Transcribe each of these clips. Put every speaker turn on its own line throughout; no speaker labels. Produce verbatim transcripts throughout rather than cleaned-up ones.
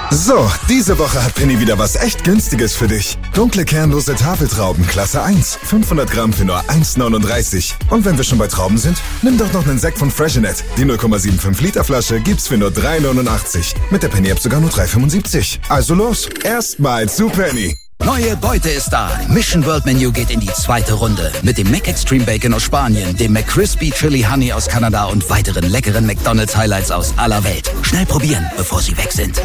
So, diese Woche hat Penny wieder was echt Günstiges für dich. Dunkle kernlose Tafeltrauben Klasse eins, fünfhundert Gramm für nur eins neununddreißig. Und wenn wir schon bei Trauben sind, nimm doch noch einen Sekt von Freshenet. Die null Komma fünfundsiebzig Liter Flasche gibt's für nur drei neunundachtzig. Mit der Penny App sogar nur drei fünfundsiebzig. Also los, erstmal zu Penny.
Neue Beute ist da. Mission World Menu geht in die zweite Runde. Mit dem Mac Extreme Bacon aus Spanien, dem McCrispy Chili Honey aus Kanada und weiteren leckeren McDonald's Highlights aus aller Welt. Schnell probieren, bevor sie weg sind.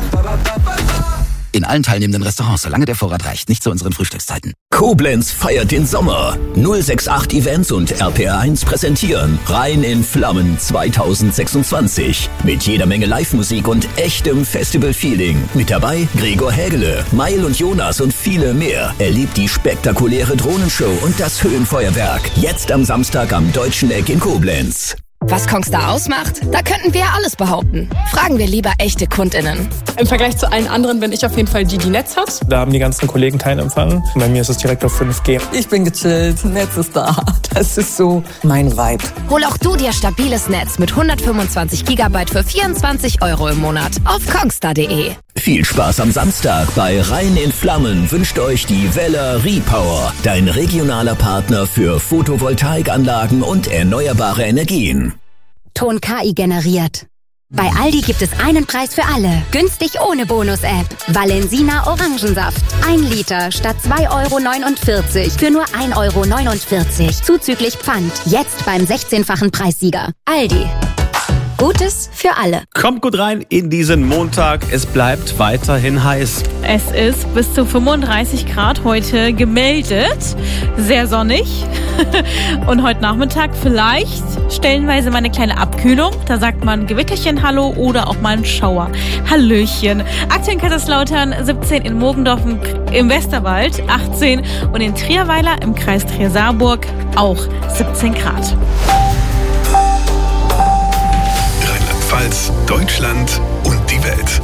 In allen teilnehmenden Restaurants, solange der Vorrat reicht, nicht zu unseren Frühstückszeiten.
Koblenz feiert den Sommer. null sechs acht Events und R P R eins präsentieren Rhein in Flammen zweitausendsechsundzwanzig. Mit jeder Menge Live-Musik und echtem Festival-Feeling. Mit dabei Gregor Hägele, Meil und Jonas und viele mehr. Erlebt die spektakuläre Drohnenshow und das Höhenfeuerwerk. Jetzt am Samstag am Deutschen Eck in Koblenz.
Was Kongstar ausmacht? Da könnten wir alles behaupten. Fragen wir lieber echte KundInnen.
Im Vergleich zu allen anderen bin ich auf jeden Fall die, die Netz hat.
Da haben die ganzen Kollegen keinen Empfang. Bei mir ist es direkt auf fünf G.
Ich bin gechillt, Netz ist da. Das ist so mein Vibe.
Hol auch du dir stabiles Netz mit hundertfünfundzwanzig Gigabyte für vierundzwanzig Euro im Monat auf kongstar punkt de.
Viel Spaß am Samstag bei Rhein in Flammen wünscht euch die Weller Repower, dein regionaler Partner für Photovoltaikanlagen und erneuerbare Energien.
Ton K I generiert. Bei Aldi gibt es einen Preis für alle. Günstig ohne Bonus-App. Valensina Orangensaft. Ein Liter statt zwei Euro neunundvierzig für nur ein Euro neunundvierzig. Zuzüglich Pfand. Jetzt beim sechzehnfachen Preissieger. Aldi. Gutes für alle.
Kommt gut rein in diesen Montag. Es bleibt weiterhin heiß.
Es ist bis zu fünfunddreißig Grad heute gemeldet. Sehr sonnig. Und heute Nachmittag vielleicht stellenweise mal eine kleine Abkühlung. Da sagt man Gewitterchen Hallo oder auch mal ein Schauer. Hallöchen. Aktuell in Kaiserslautern siebzehn, in Mogendorf im Westerwald achtzehn und in Trierweiler im Kreis Trier-Saarburg auch siebzehn Grad.
Rheinland-Pfalz, Deutschland und die Welt.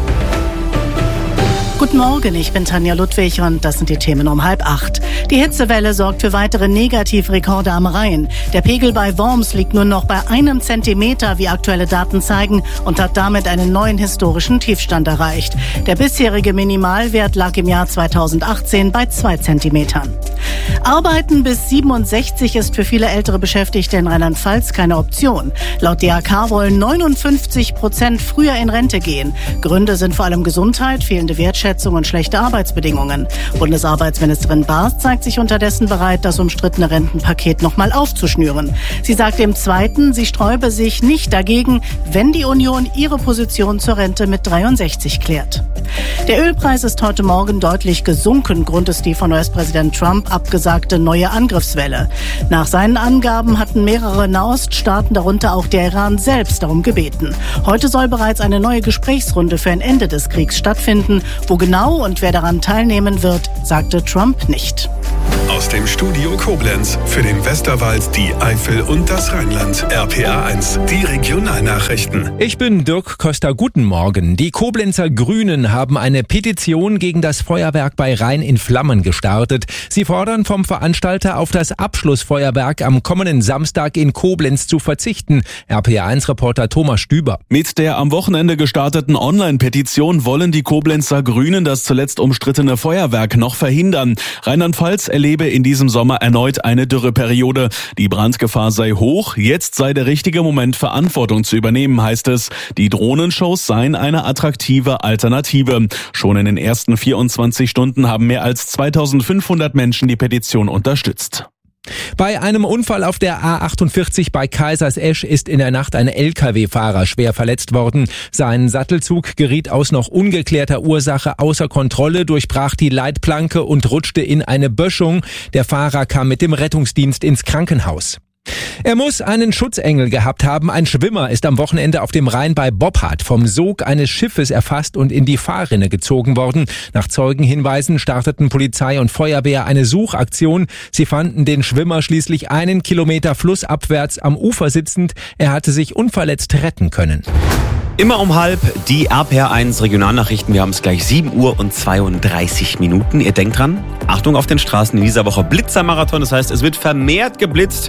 Guten Morgen, ich bin Tanja Ludwig und das sind die Themen um halb acht. Die Hitzewelle sorgt für weitere Negativrekorde am Rhein. Der Pegel bei Worms liegt nur noch bei einem Zentimeter, wie aktuelle Daten zeigen, und hat damit einen neuen historischen Tiefstand erreicht. Der bisherige Minimalwert lag im Jahr zweitausendachtzehn bei zwei Zentimetern. Arbeiten bis siebenundsechzig ist für viele ältere Beschäftigte in Rheinland-Pfalz keine Option. Laut D A K wollen neunundfünfzig Prozent früher in Rente gehen. Gründe sind vor allem Gesundheit, fehlende Wertschätzung und schlechte Arbeitsbedingungen. Bundesarbeitsministerin Baas zeigt sich unterdessen bereit, das umstrittene Rentenpaket nochmal aufzuschnüren. Sie sagt im Zweiten, sie sträube sich nicht dagegen, wenn die Union ihre Position zur Rente mit dreiundsechzig klärt. Der Ölpreis ist heute Morgen deutlich gesunken. Grund ist die von U S-Präsident Trump abgesagte neue Angriffswelle. Nach seinen Angaben hatten mehrere Nahoststaaten, darunter auch der Iran selbst, darum gebeten. Heute soll bereits eine neue Gesprächsrunde für ein Ende des Kriegs stattfinden. Wo genau und wer daran teilnehmen wird, sagte Trump nicht.
Aus dem Studio Koblenz für den Westerwald, die Eifel und das Rheinland. R P R eins, die Regionalnachrichten.
Ich bin Dirk Köster, guten Morgen. Die Koblenzer Grünen haben eine Petition gegen das Feuerwerk bei Rhein in Flammen gestartet. Sie fordern vom Veranstalter auf das Abschlussfeuerwerk am kommenden Samstag in Koblenz zu verzichten. R P R eins Reporter Thomas Stüber.
Mit der am Wochenende gestarteten Online-Petition wollen die Koblenzer Grünen das zuletzt umstrittene Feuerwerk noch verhindern. Rheinland-Pfalz erlebe in diesem Sommer erneut eine Dürreperiode. Die Brandgefahr sei hoch, jetzt sei der richtige Moment, Verantwortung zu übernehmen, heißt es. Die Drohnenshows seien eine attraktive Alternative. Schon in den ersten vierundzwanzig Stunden haben mehr als zweitausendfünfhundert Menschen die Petition unterstützt.
Bei einem Unfall auf der A achtundvierzig bei Kaisersesch ist in der Nacht ein L K W-Fahrer schwer verletzt worden. Sein Sattelzug geriet aus noch ungeklärter Ursache außer Kontrolle, durchbrach die Leitplanke und rutschte in eine Böschung. Der Fahrer kam mit dem Rettungsdienst ins Krankenhaus. Er muss einen Schutzengel gehabt haben. Ein Schwimmer ist am Wochenende auf dem Rhein bei Boppard vom Sog eines Schiffes erfasst und in die Fahrrinne gezogen worden. Nach Zeugenhinweisen starteten Polizei und Feuerwehr eine Suchaktion. Sie fanden den Schwimmer schließlich einen Kilometer flussabwärts am Ufer sitzend. Er hatte sich unverletzt retten können.
Immer um halb die R P R eins Regionalnachrichten. Wir haben es gleich sieben Uhr und zweiunddreißig Minuten. Ihr denkt dran, Achtung auf den Straßen in dieser Woche Blitzermarathon. Das heißt, es wird vermehrt geblitzt.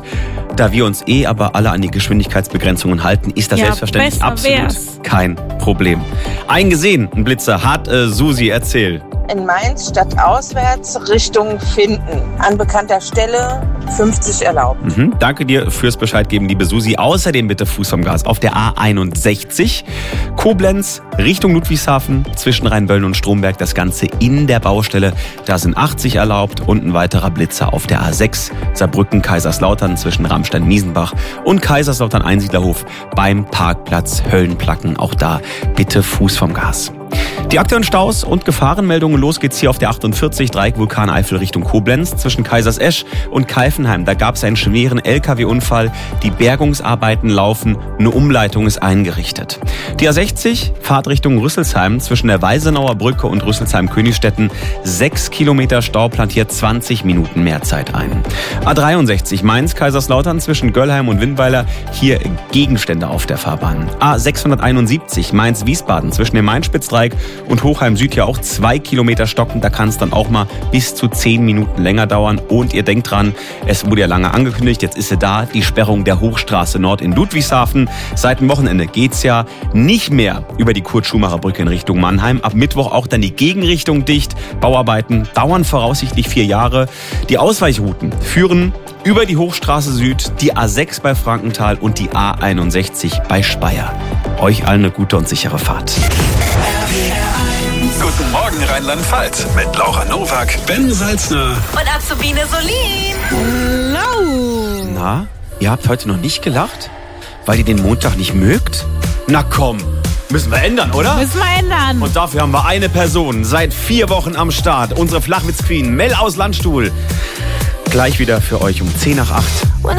Da wir uns eh aber alle an die Geschwindigkeitsbegrenzungen halten, ist das
Ja,
selbstverständlich
besser
absolut
wär's.
kein Problem. Eingesehen, ein Blitzer hat äh, Susi, erzähl.
In Mainz stadtauswärts Richtung Finden. An bekannter Stelle fünfzig erlaubt.
Mhm. Danke dir fürs Bescheid geben, liebe Susi. Außerdem bitte Fuß vom Gas auf der A einundsechzig. Koblenz Richtung Ludwigshafen zwischen Rheinböllen und Stromberg. Das Ganze in der Baustelle. Da sind achtzig erlaubt und ein weiterer Blitzer auf der A sechs. Saarbrücken, Kaiserslautern zwischen Ramstein-Miesenbach und Kaiserslautern-Einsiedlerhof beim Parkplatz Höllenplacken. Auch da bitte Fuß vom Gas. Die aktuellen Staus und Gefahrenmeldungen, los geht's hier auf der achtundvierzig, Dreieck Vulkan Eifel Richtung Koblenz zwischen Kaisersesch und Keifenheim. Da gab es einen schweren L K W-Unfall, die Bergungsarbeiten laufen, eine Umleitung ist eingerichtet. Die A sechzig, Fahrt Richtung Rüsselsheim zwischen der Weisenauer Brücke und Rüsselsheim-Königstetten, sechs Kilometer Stau, plant hier zwanzig Minuten mehr Zeit ein. A dreiundsechzig, Mainz-Kaiserslautern zwischen Göllheim und Winnweiler, hier Gegenstände auf der Fahrbahn. A sechshunderteinundsiebzig, Mainz-Wiesbaden zwischen dem Main-Spitzdreieck und Hochheim Süd ja auch zwei Kilometer stocken. Da kann es dann auch mal bis zu zehn Minuten länger dauern. Und ihr denkt dran, es wurde ja lange angekündigt, jetzt ist sie da, die Sperrung der Hochstraße Nord in Ludwigshafen. Seit dem Wochenende geht's ja nicht mehr über die Kurt-Schumacher-Brücke in Richtung Mannheim. Ab Mittwoch auch dann die Gegenrichtung dicht. Bauarbeiten dauern voraussichtlich vier Jahre. Die Ausweichrouten führen über die Hochstraße Süd, die A sechs bei Frankenthal und die A einundsechzig bei Speyer. Euch allen eine gute und sichere Fahrt.
Guten Morgen Rheinland-Pfalz mit Laura Nowak, Ben Salzner
und Azubine Solin.
Hallo.
Na, ihr habt heute noch nicht gelacht? Weil ihr den Montag nicht mögt? Na komm, müssen wir ändern, oder?
Müssen wir ändern.
Und dafür haben wir eine Person seit vier Wochen am Start. Unsere Flachwitz-Queen Mel aus Landstuhl. Gleich wieder für euch um zehn nach acht.